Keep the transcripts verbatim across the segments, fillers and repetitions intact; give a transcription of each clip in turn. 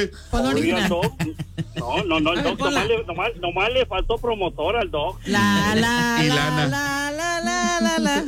Pon original. No, no, no, el Doc nomás le, nomás, nomás le faltó promotor al Doc. La, la, Y la, lana. la, la, la, la, la.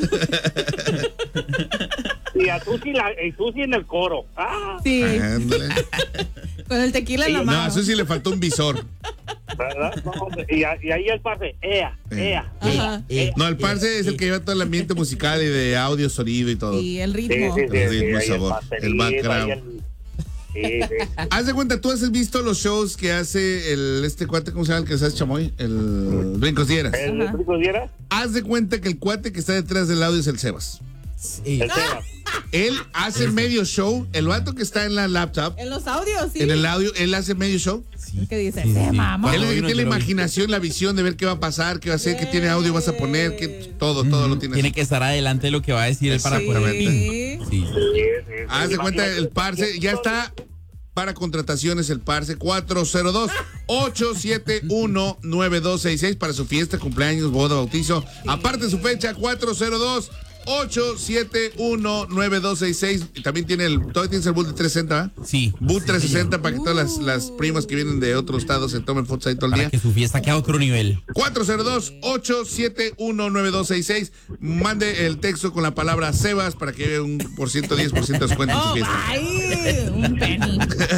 Y a Susi, la, y Susi en el coro. Ah, Sí, Ándale. con el tequila en la No, mano. a eso sí le faltó un visor. ¿verdad? No, hombre, y, a- y ahí el parce, ea, ea. Ajá. Eh, No, el parce es el que lleva todo el ambiente musical y de audio, sonido y todo. Y el Sí, ritmo. sí, sí, El sí, ritmo, ahí sabor, pastelito, el background. ahí el- sí, sí. Haz de cuenta, tú has visto los shows que hace el este cuate, ¿cómo se llama el que se hace chamoy? El Brincos Dieras. ¿El Ajá. Rico Diera? Haz de cuenta que el cuate que está detrás del audio es el Sebas. sí. El Sebas. Él hace medio show, el vato que está en la laptop, En los audios, sí. en el audio, él hace medio show. Sí, ¿Qué dice? sí, Se sí. mamó. Él es el Cuando que vino, tiene yo la lo vi. imaginación, la visión de ver qué va a pasar, qué va a hacer, qué tiene audio, vas a poner, que todo, todo lo tiene. Tiene que estar adelante de lo que va a decir él para poder. Exactamente. Sí. Sí, sí, sí. Haz de cuenta, el parce ya está para contrataciones, el parce cuatro cero dos, ocho siete uno, nueve dos seis seis para su fiesta, cumpleaños, boda, bautizo. Aparte su fecha, cuatro cero dos, ocho siete uno, nueve dos seis seis. Y también tiene el, todavía tienes el boot de trescientos sesenta, ¿eh? Sí. Boot trescientos sesenta para que todas las, las primas que vienen de otros estados se tomen fotos ahí todo el Para día. que su fiesta quede a otro nivel. cuatro cero dos, ocho siete uno, nueve dos seis seis. Mande el texto con la palabra Sebas para que lleve un por ciento, diez por ciento de descuento en su Oh, fiesta. ay, un penny.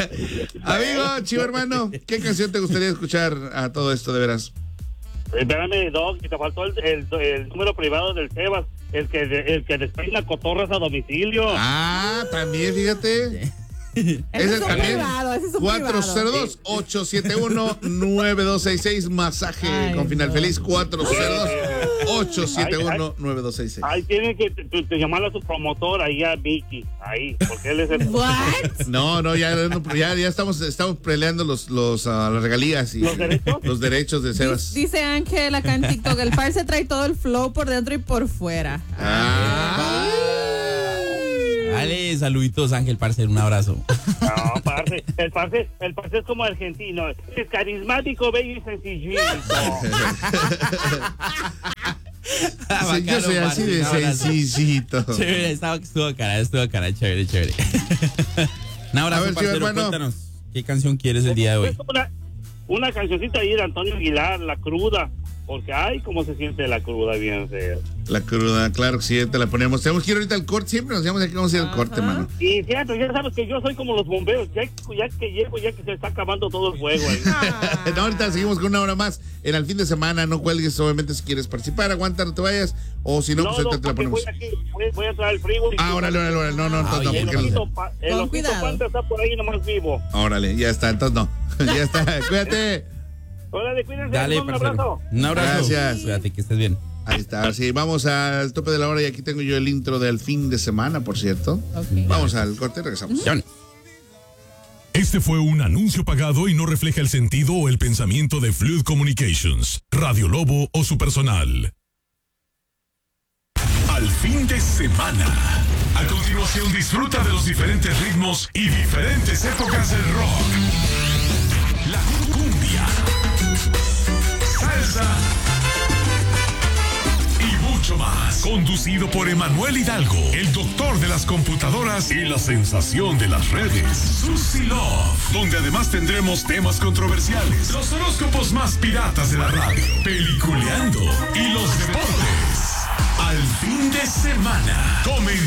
Amigo, chivo hermano, ¿qué canción te gustaría escuchar a todo esto de veras? Espérame, Doc, que te faltó el, el, el número privado del Sebas, el que, el que despeina cotorras a domicilio. Ah, también, fíjate. Ese Ese es un también. privado, ese es un cuatro cero dos, ocho siete uno, nueve dos seis seis. Masaje Ay, con final no. feliz. cuatro cero dos, ocho siete uno, nueve dos seis seis. Ahí tiene que te, te llamarle a su promotor, ahí a Vicky, ahí, porque él es el... What? No, no, ya, no, ya, ya estamos, estamos peleando los, los, ah, las regalías y ¿Los derechos? los derechos de Sebas. Dice Ángel acá en TikTok, el parce trae todo el flow por dentro y por fuera. Ah. Dale, saluditos, Ángel, parce, un abrazo. No, parce, el parce, el parce es como argentino, es carismático, bello y sencillito. Sí, yo soy así de Un abrazo. sencillito. Chévere, estaba, estuvo cara, estuvo cara, chévere, chévere. Un A abrazo, ver, parcero, chivo hermano. cuéntanos, ¿qué canción quieres el día de hoy? Es una, una cancioncita ahí de Antonio Aguilar, La Cruda, porque ay, cómo se siente la cruda, bien feo. La cruda, claro que sí, te la ponemos. Tenemos que ir ahorita al corte, siempre nos llamamos aquí, vamos a ir al corte, mano. Y fíjate, ya sabes que yo soy como los bomberos, ya, ya que llego, ya que se está acabando todo el fuego ahí. No, ahorita seguimos con una hora más en el fin de semana, no cuelgues, obviamente si quieres participar, aguanta, no te vayas, o si no, No, pues ahorita no, te la porque ponemos. voy, aquí, voy, voy a traer el frigo. y- Ah, órale, órale, órale, no, no, entonces Ay, no, El porque ojito, pa- el Con ojito cuidado. Panda está por ahí nomás vivo. órale, ya está, entonces no, ya está, cuídate. Órale, cuídense, Dale, un parcero. abrazo. Un abrazo. Gracias. Cuídate, que estés bien. Ahí está, sí, vamos al tope de la hora y aquí tengo yo el intro del fin de semana, por cierto. Ok. Vamos al corte y regresamos. Johnny. Este fue un anuncio pagado y no refleja el sentido o el pensamiento de Fluid Communications, Radio Lobo o su personal. Al fin de semana. A continuación disfruta de los diferentes ritmos y diferentes épocas del rock. La cumbia, salsa y mucho más. Conducido por Emanuel Hidalgo, el doctor de las computadoras y la sensación de las redes, Susi Love, donde además tendremos temas controversiales, los horóscopos más piratas de la radio, peliculeando y los deportes. Al fin de semana. Comenzamos.